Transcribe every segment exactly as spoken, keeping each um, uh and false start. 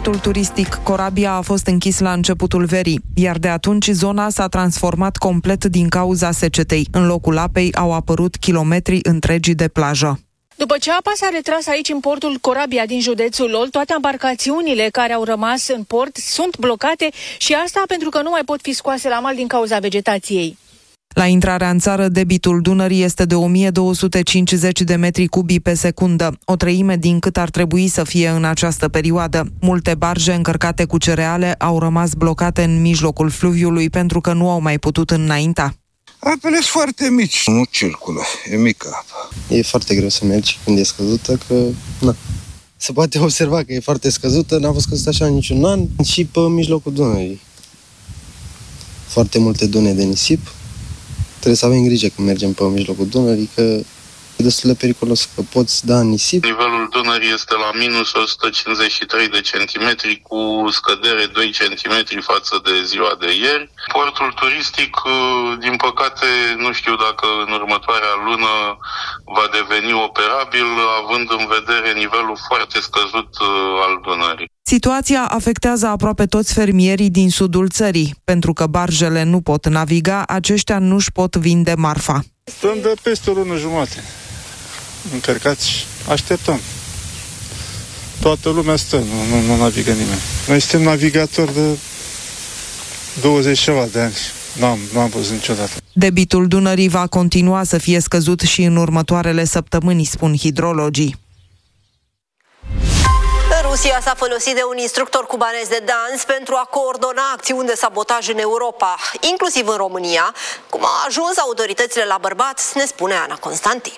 Portul turistic Corabia a fost închis la începutul verii, iar de atunci zona s-a transformat complet din cauza secetei. În locul apei au apărut kilometri întregi de plajă. După ce apa s-a retras aici în portul Corabia din județul Olt, toate embarcațiunile care au rămas în port sunt blocate și asta pentru că nu mai pot fi scoase la mal din cauza vegetației. La intrarea în țară, debitul Dunării este de o mie două sute cincizeci de metri cubi pe secundă, o treime din cât ar trebui să fie în această perioadă. Multe barje încărcate cu cereale au rămas blocate în mijlocul fluviului pentru că nu au mai putut înainta. Apele sunt foarte mici, nu circulă, e mică apa. E foarte greu să mergi când e scăzută, că na, se poate observa că e foarte scăzută, n-a fost scăzută așa niciun an și pe mijlocul Dunării. Foarte multe dune de nisip. Trebuie să avem grijă când mergem pe mijlocul Dunării, că e destul de periculos, că poți da nisip. Nivelul Dunării este la minus o sută cincizeci și trei de centimetri, cu scădere doi centimetri față de ziua de ieri. Portul turistic, din păcate, nu știu dacă în următoarea lună va deveni operabil, având în vedere nivelul foarte scăzut al Dunării. Situația afectează aproape toți fermierii din sudul țării. Pentru că barjele nu pot naviga, aceștia nu-și pot vinde marfa. Stăm de peste o lună jumate încărcați și așteptăm. Toată lumea stă, nu, nu, nu navigă nimeni. Noi suntem navigatori de douăzeci și ceva de ani. N-am, n-am văzut niciodată. Debitul Dunării va continua să fie scăzut și în următoarele săptămâni, spun hidrologii. Rusia s-a folosit de un instructor cubanez de dans pentru a coordona acțiuni de sabotaj în Europa, inclusiv în România. Cum a ajuns autoritățile la bărbat, ne spune Ana Constantin.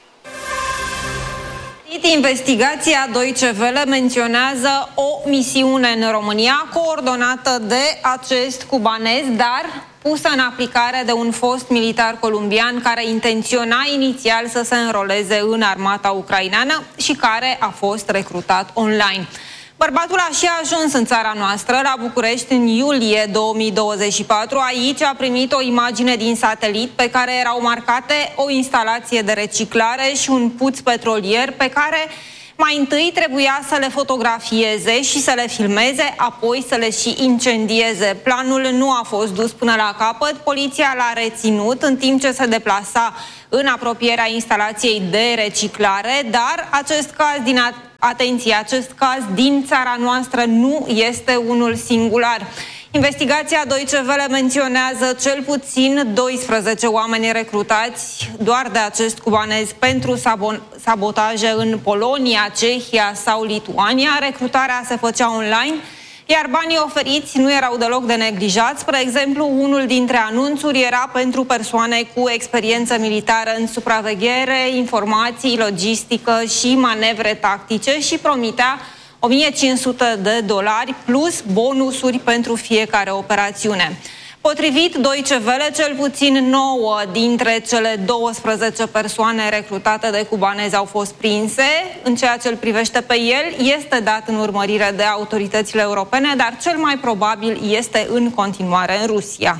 Investigația Deutsche Welle menționează o misiune în România coordonată de acest cubanez, dar pusă în aplicare de un fost militar columbian care intenționa inițial să se înroleze în armata ucraineană și care a fost recrutat online. Bărbatul a și ajuns în țara noastră, la București, în iulie două mii douăzeci și patru. Aici a primit o imagine din satelit pe care erau marcate o instalație de reciclare și un puț petrolier pe care mai întâi trebuia să le fotografieze și să le filmeze, apoi să le și incendieze. Planul nu a fost dus până la capăt. Poliția l-a reținut în timp ce se deplasa în apropierea instalației de reciclare, dar acest caz din Atenție, acest caz din țara noastră nu este unul singular. Investigația Deutsche Welle menționează cel puțin doisprezece oameni recrutați doar de acest cubanez pentru sabotaje în Polonia, Cehia sau Lituania. Recrutarea se făcea online, iar banii oferiți nu erau deloc de neglijați. Spre exemplu, unul dintre anunțuri era pentru persoane cu experiență militară în supraveghere, informații, logistică și manevre tactice și promitea o mie cinci sute de dolari plus bonusuri pentru fiecare operațiune. Potrivit Deutsche Welle, cel puțin nouă dintre cele douăsprezece persoane recrutate de cubanezi au fost prinse. În ceea ce îl privește pe el, este dat în urmărire de autoritățile europene, dar cel mai probabil este în continuare în Rusia.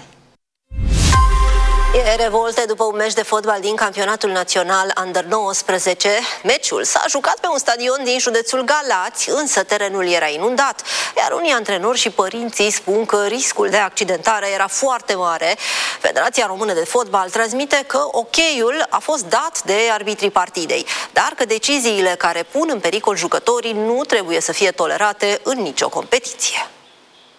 E revolte după un meci de fotbal din campionatul național Under nouăsprezece. Meciul s-a jucat pe un stadion din județul Galați, însă terenul era inundat, iar unii antrenori și părinții spun că riscul de accidentare era foarte mare. Federația Română de Fotbal transmite că ok-ul a fost dat de arbitrii partidei, dar că deciziile care pun în pericol jucătorii nu trebuie să fie tolerate în nicio competiție.